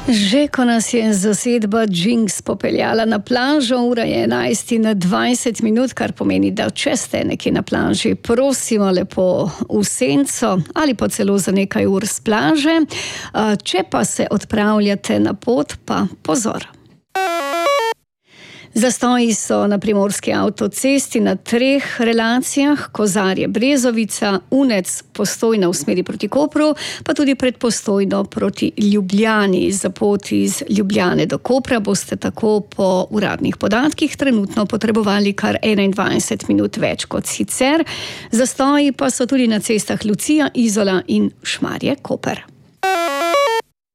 Že ko nas je zasedba Jinx popeljala na plažo, ura je 11:20, kar pomeni, da če ste nekje na plaži, prosimo lepo v senco ali pa celo za nekaj ur s plaže. Če pa se odpravljate na pot, pa pozor. Zastoji so na primorski avtocesti na 3 relacijah, Kozarje-Brezovica, Unec-Postojna v smeri proti Kopru, pa tudi pred Postojno proti Ljubljani. Za pot iz Ljubljane do Kopra boste tako po uradnih podatkih trenutno potrebovali kar 21 minut več kot sicer. Zastoji pa so tudi na cestah Lucija, Izola in Šmarje-Koper.